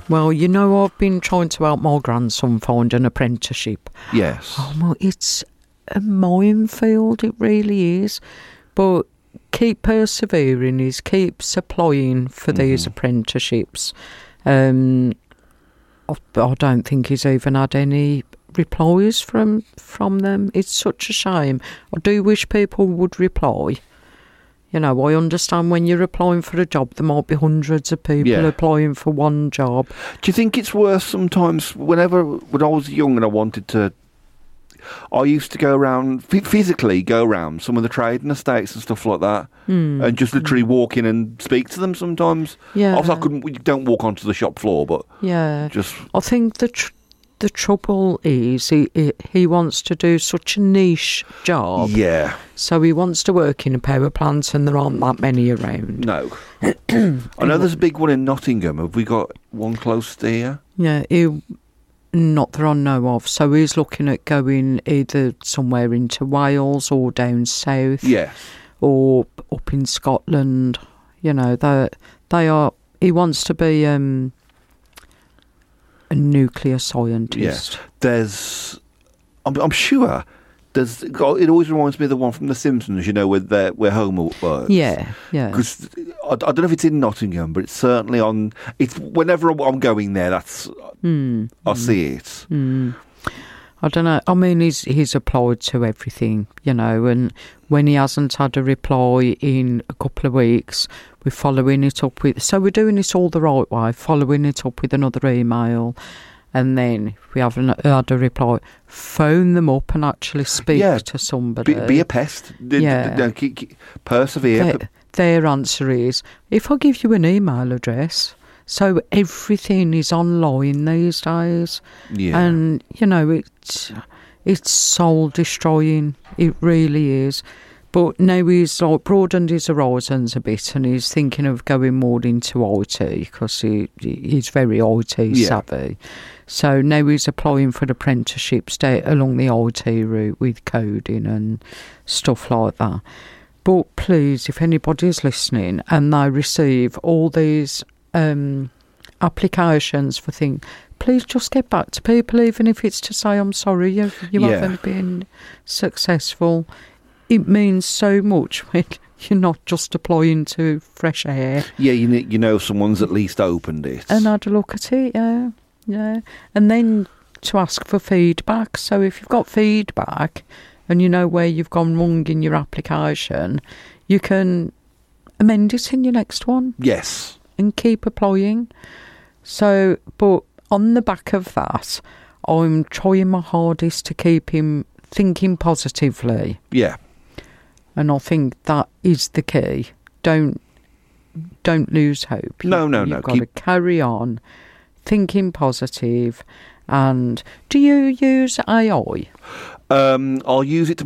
Well, I've been trying to help my grandson find an apprenticeship. Yes. Oh, well, it's a minefield, it really is. But keep persevering, keep applying for these apprenticeships. I don't think he's even had any replies from them. It's such a shame. I do wish people would reply. I understand when you're applying for a job, there might be hundreds of people applying for one job. Do you think it's worse sometimes? When I was young and I used to go around, physically go around some of the trading estates and stuff like that, and just literally walk in and speak to them sometimes. Yeah. Obviously, you don't walk onto the shop floor, but just... I think the trouble is he wants to do such a niche job. Yeah. So he wants to work in a power plant, and there aren't that many around. No. I know there's a big one in Nottingham. Have we got one close to here? Yeah, not that I know of. So he's looking at going either somewhere into Wales or down south. Yes. Or up in Scotland. They are... He wants to be a nuclear scientist. Yeah. I'm sure... it always reminds me of the one from The Simpsons, where Homer works. Yeah. Because I don't know if it's in Nottingham, but it's certainly on. It's whenever I'm going there, I see it. I don't know. I mean, he's applied to everything, and when he hasn't had a reply in a couple of weeks, we're following it up with. So we're doing it all the right way, following it up with another email. And then, if we haven't had a reply, phone them up and actually speak to somebody. Be a pest. Persevere. Their answer is, if I give you an email address, so everything is online these days. Yeah. And, it's soul-destroying. It really is. But now he's broadened his horizons a bit, and he's thinking of going more into IT because he's very IT savvy. So now he's applying for apprenticeships along the IT route with coding and stuff like that. But please, if anybody's listening and they receive all these applications for things, please just get back to people, even if it's to say, I'm sorry, you haven't been successful. It means so much when you're not just applying to fresh air. Yeah, someone's at least opened it. And had a look at it, yeah. And then to ask for feedback. So if you've got feedback and you know where you've gone wrong in your application, you can amend it in your next one. Yes. And keep applying. So, but on the back of that, I'm trying my hardest to keep him thinking positively. Yeah. And I think that is the key. Don't lose hope. No. You've got to carry on, thinking positive. And do you use AI? I'll use it to